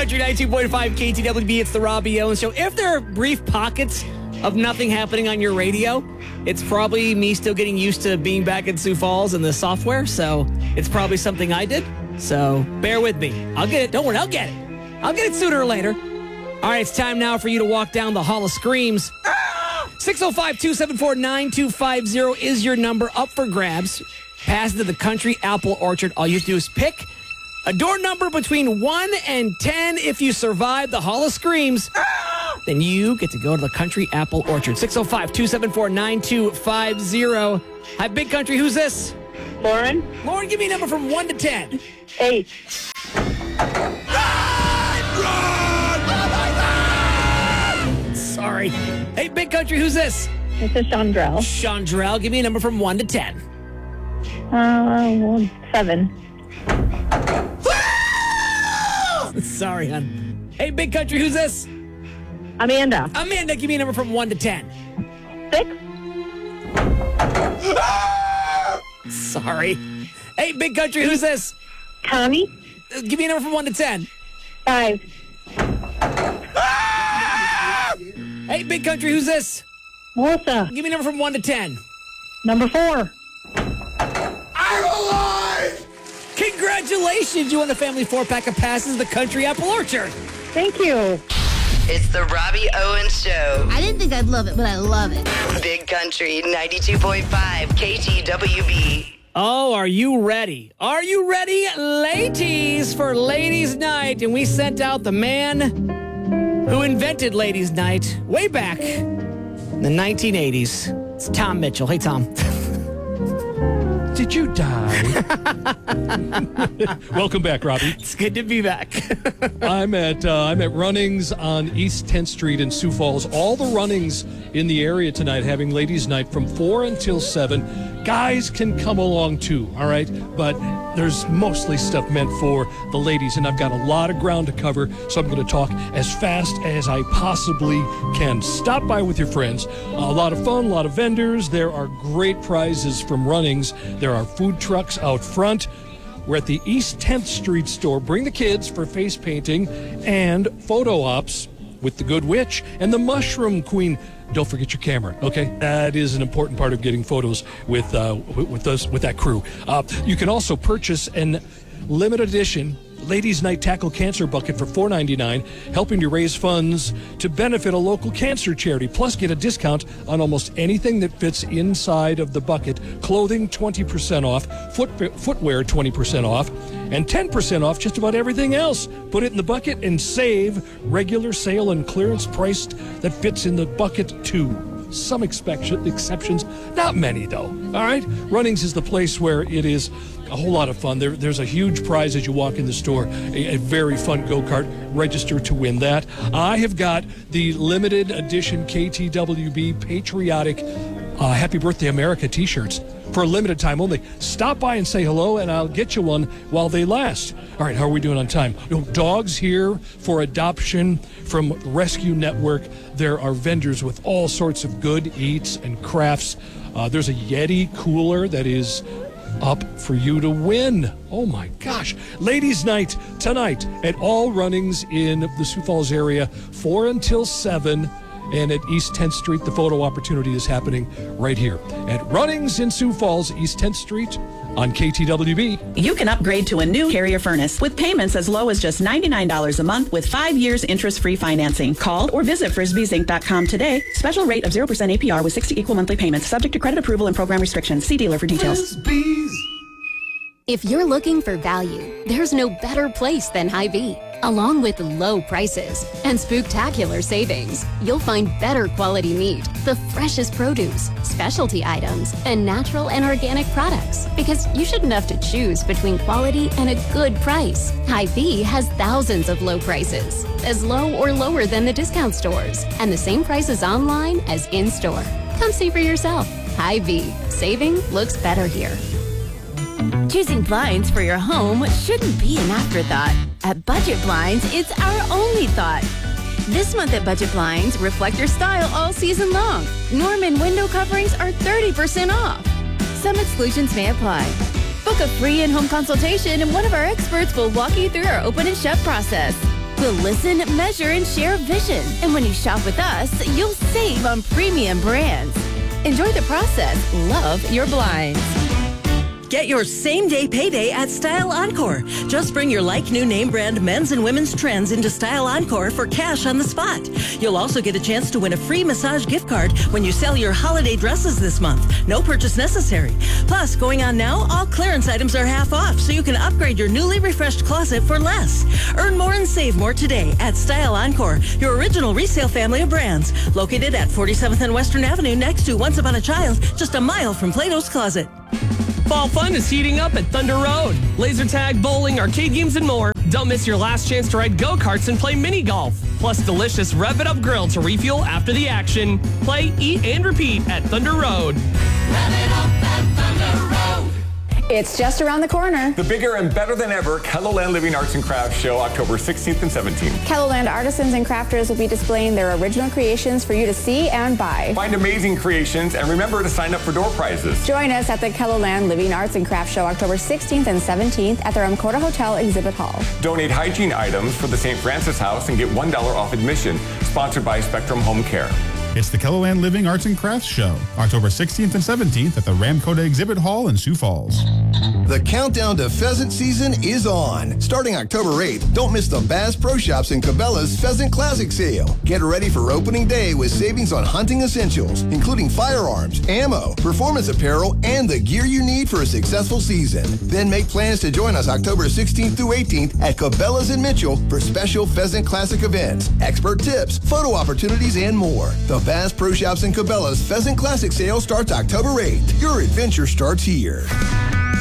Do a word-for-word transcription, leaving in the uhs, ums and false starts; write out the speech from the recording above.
Country ninety-two point five K T W B. It's the Robbie Owens Show. If there are brief pockets of nothing happening on your radio, it's probably me still getting used to being back in Sioux Falls and the software. So it's probably something I did. So bear with me. I'll get it. Don't worry. I'll get it. I'll get it sooner or later. All right. It's time now for you to walk down the Hall of Screams. six oh five, two seven four, nine two five oh is your number up for grabs. Pass it to the Country Apple Orchard. All you have to do is pick a door number between one and ten. If you survive the Hall of Screams, then you get to go to the Country Apple Orchard. six oh five, two seven four, nine two five oh. Hi, Big Country. Who's this? Lauren. Lauren, give me a number from one to ten. Eight. Sorry. Hey, Big Country. Who's this? This is Chandrell. Chandrell, give me a number from one to ten. Uh, well, seven. Sorry, hon. Hey, Big Country. Who's this? Amanda. Amanda, give me a number from one to ten. Six. Sorry. Hey, Big Country, who's this? Connie. Uh, Give me a number from one to ten. Five. Hey, Big Country, who's this? Melissa. Give me a number from one to ten. Number four. I'm alive! Congratulations! You won the family four-pack of passes to the Country Apple Orchard. Thank you. It's the Robbie Owens Show. I didn't think I'd love it, but I love it. Big Country ninety-two point five K T W B. Oh, are you ready? Are you ready, ladies, for Ladies' Night? And we sent out the man who invented Ladies' Night way back in the nineteen eighties. It's Tom Mitchell. Hey, Tom. Did you die? Welcome back, Robbie. It's good to be back. I'm at uh, I'm at Runnings on East tenth Street in Sioux Falls. All the Runnings in the area tonight having Ladies' Night from four until seven. Guys can come along too, all right? But there's mostly stuff meant for the ladies, and I've got a lot of ground to cover, so I'm going to talk as fast as I possibly can. Stop by with your friends. A lot of fun, a lot of vendors. There are great prizes from Runnings. There are food trucks out front. We're at the East tenth Street store. Bring the kids for face painting and photo ops with the Good Witch and the Mushroom Queen. Don't forget your camera, okay? That is an important part of getting photos with uh, with us with that crew. Uh, you can also purchase an limited edition Ladies' Night Tackle Cancer Bucket for four ninety-nine, helping to raise funds to benefit a local cancer charity. Plus, get a discount on almost anything that fits inside of the bucket. Clothing, twenty percent off. Foot, footwear, twenty percent off. And ten percent off just about everything else. Put it in the bucket and save regular sale and clearance price that fits in the bucket, too. Some expect- exceptions, not many, though. All right? Runnings is the place where it is a whole lot of fun. There, there's a huge prize as you walk in the store, a, a very fun go-kart. Register to win that. I have got the limited edition K T W B Patriotic uh, Happy Birthday America t-shirts for a limited time only. Stop by and say hello, and I'll get you one while they last. All right, how are we doing on time? You know, dogs here for adoption from Rescue Network. There are vendors with all sorts of good eats and crafts. Uh, there's a Yeti cooler that is up for you to win. Oh my gosh. Ladies' Night tonight at all Runnings in the Sioux Falls area, four until seven. And at East tenth Street, the photo opportunity is happening right here at Runnings in Sioux Falls, East tenth Street on K T W B. You can upgrade to a new Carrier furnace with payments as low as just ninety-nine dollars a month with five years interest-free financing. Call or visit frisbees inc dot com today. Special rate of zero percent A P R with sixty equal monthly payments, subject to credit approval and program restrictions. See dealer for details. Frisbees. If you're looking for value, there's no better place than Hy-Vee. Along with low prices and spooktacular savings, you'll find better quality meat, the freshest produce, specialty items, and natural and organic products. Because you shouldn't have to choose between quality and a good price. Hy-Vee has thousands of low prices, as low or lower than the discount stores, and the same prices online as in-store. Come see for yourself. Hy-Vee. Saving looks better here. Choosing blinds for your home shouldn't be an afterthought. At Budget Blinds, it's our only thought. This month at Budget Blinds, reflect your style all season long. Norman window coverings are thirty percent off. Some exclusions may apply. Book a free in-home consultation and one of our experts will walk you through our open and shut process. We'll listen, measure, and share vision. And when you shop with us, you'll save on premium brands. Enjoy the process. Love your blinds. Get your same-day payday at Style Encore. Just bring your like-new name brand men's and women's trends into Style Encore for cash on the spot. You'll also get a chance to win a free massage gift card when you sell your holiday dresses this month. No purchase necessary. Plus, going on now, all clearance items are half off, so you can upgrade your newly refreshed closet for less. Earn more and save more today at Style Encore, your original resale family of brands. Located at forty-seventh and Western Avenue next to Once Upon a Child, just a mile from Plato's Closet. Fall fun is heating up at Thunder Road. Laser tag, bowling, arcade games, and more. Don't miss your last chance to ride go-karts and play mini golf. Plus delicious Rev It Up grill to refuel after the action. Play, eat, and repeat at Thunder Road. Rev it up at Thunder Road. It's just around the corner. The bigger and better than ever KELOLAND Living Arts and Crafts Show, October sixteenth and seventeenth. KELOLAND artisans and crafters will be displaying their original creations for you to see and buy. Find amazing creations and remember to sign up for door prizes. Join us at the KELOLAND Living Arts and Crafts Show, October sixteenth and seventeenth at the Ramkota Hotel Exhibit Hall. Donate hygiene items for the Saint Francis House and get one dollar off admission. Sponsored by Spectrum Home Care. It's the KELOLAND Living Arts and Crafts Show, October sixteenth and seventeenth at the Ramkota Exhibit Hall in Sioux Falls. The countdown to pheasant season is on. Starting October eighth, don't miss the Bass Pro Shops in Cabela's Pheasant Classic Sale. Get ready for opening day with savings on hunting essentials, including firearms, ammo, performance apparel, and the gear you need for a successful season. Then make plans to join us October sixteenth through eighteenth at Cabela's in Mitchell for special Pheasant Classic events, expert tips, photo opportunities, and more. The Bass Pro Shops in Cabela's Pheasant Classic Sale starts October eighth. Your adventure starts here.